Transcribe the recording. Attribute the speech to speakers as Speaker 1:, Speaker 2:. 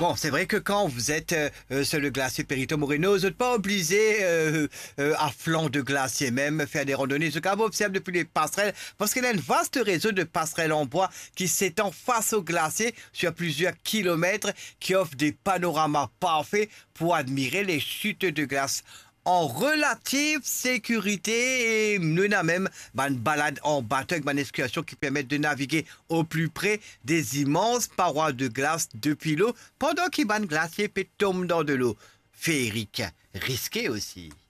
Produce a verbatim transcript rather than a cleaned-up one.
Speaker 1: Bon, c'est vrai que quand vous êtes euh, euh, sur le glacier Perito Moreno, vous n'êtes pas obligé, euh, euh, à flanc de glacier même, faire des randonnées. Ce qu'on observe depuis les passerelles, parce qu'il y a un vaste réseau de passerelles en bois qui s'étend face au glacier sur plusieurs kilomètres, qui offre des panoramas parfaits pour admirer les chutes de glace en relative sécurité et nous avons même bah, une balade en bateau avec une excursion qui permet de naviguer au plus près des immenses parois de glace depuis l'eau pendant qu'un glacier peut tomber dans de l'eau. Féerique, risqué aussi.